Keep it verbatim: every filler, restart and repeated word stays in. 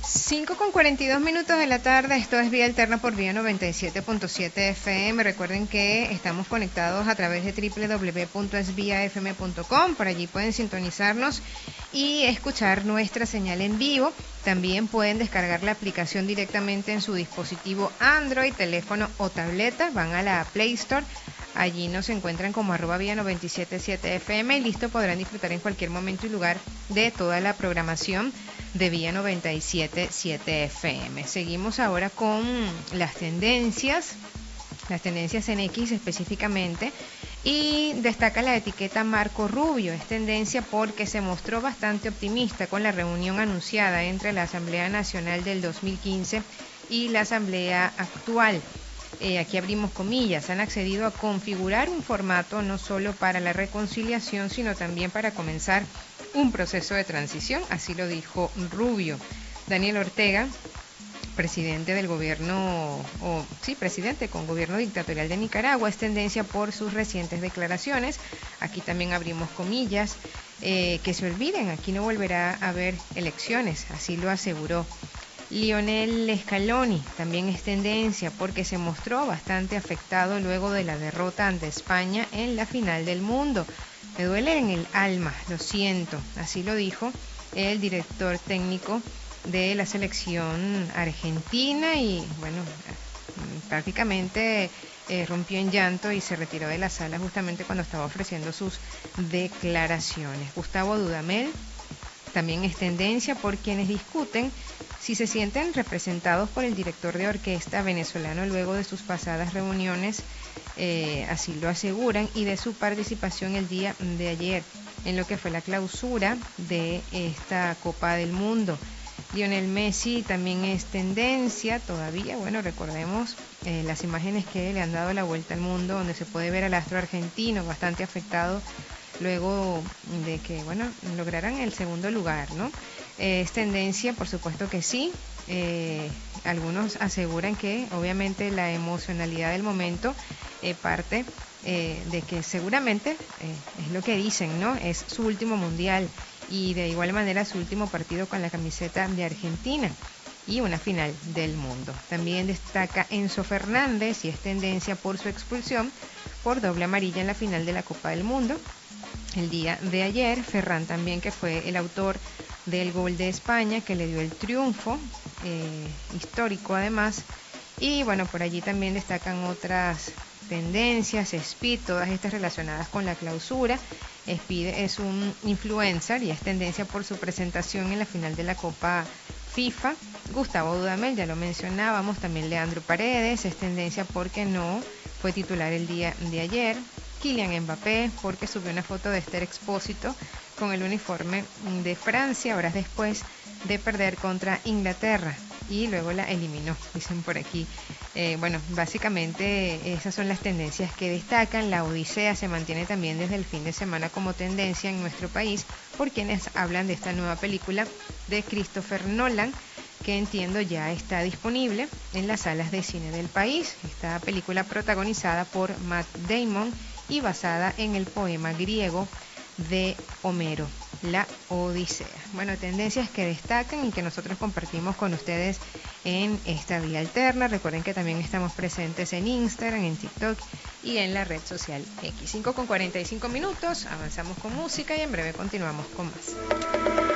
cinco con cuarenta y dos minutos de la tarde, esto es Vía Alterna por Vía noventa y siete punto siete F M. Recuerden que estamos conectados a través de doble u doble u doble u punto es vía f m punto com. Por allí pueden sintonizarnos y escuchar nuestra señal en vivo. También pueden descargar la aplicación directamente en su dispositivo Android, teléfono o tableta. Van a la Play Store. Allí nos encuentran como arroba vía noventa y siete punto siete F M y listo, podrán disfrutar en cualquier momento y lugar de toda la programación de Vía noventa y siete punto siete F M. Seguimos ahora con las tendencias, las tendencias en X específicamente, y destaca la etiqueta Marco Rubio. Es tendencia porque se mostró bastante optimista con la reunión anunciada entre la Asamblea Nacional del dos mil quince y la Asamblea actual. Eh, aquí abrimos comillas, han accedido a configurar un formato no solo para la reconciliación, sino también para comenzar un proceso de transición, así lo dijo Rubio. Daniel Ortega, presidente del gobierno, o sí, presidente con gobierno dictatorial de Nicaragua, es tendencia por sus recientes declaraciones. Aquí también abrimos comillas, eh, que se olviden, aquí no volverá a haber elecciones, así lo aseguró. Lionel Scaloni también es tendencia porque se mostró bastante afectado luego de la derrota ante España en la final del mundo. Me duele en el alma, lo siento, así lo dijo el director técnico de la selección argentina y bueno, prácticamente eh, rompió en llanto y se retiró de la sala justamente cuando estaba ofreciendo sus declaraciones. Gustavo Dudamel también es tendencia por quienes discuten si se sienten representados por el director de orquesta venezolano luego de sus pasadas reuniones, eh, así lo aseguran, y de su participación el día de ayer en lo que fue la clausura de esta Copa del Mundo. Lionel Messi también es tendencia todavía, bueno, recordemos eh, las imágenes que le han dado la vuelta al mundo, donde se puede ver al astro argentino bastante afectado luego de que, bueno, lograran el segundo lugar, ¿no? Eh, es tendencia, por supuesto que sí. Eh, algunos aseguran que obviamente la emocionalidad del momento eh, parte eh, de que seguramente, eh, es lo que dicen, ¿no? Es su último mundial y de igual manera su último partido con la camiseta de Argentina y una final del mundo. También destaca Enzo Fernández y es tendencia por su expulsión por doble amarilla en la final de la Copa del Mundo el día de ayer. Ferran también, que fue el autor del gol de España que le dio el triunfo, eh, histórico además. Y bueno, por allí también destacan otras tendencias, Speed, todas estas relacionadas con la clausura. Speed es un influencer y es tendencia por su presentación en la final de la Copa FIFA. Gustavo Dudamel, ya lo mencionábamos, también Leandro Paredes, es tendencia porque no fue titular el día de ayer. Kylian Mbappé, porque subió una foto de Esther Expósito con el uniforme de Francia, horas después de perder contra Inglaterra, y luego la eliminó, dicen por aquí. Eh, bueno, básicamente esas son las tendencias que destacan. La Odisea se mantiene también desde el fin de semana como tendencia en nuestro país por quienes hablan de esta nueva película de Christopher Nolan, que entiendo ya está disponible en las salas de cine del país. Esta película protagonizada por Matt Damon y basada en el poema griego de Homero, La Odisea. Bueno, tendencias que destacan y que nosotros compartimos con ustedes en esta Vía Alterna. Recuerden que también estamos presentes en Instagram, en TikTok y en la red social X. cinco con cuarenta y cinco minutos, avanzamos con música y en breve continuamos con más.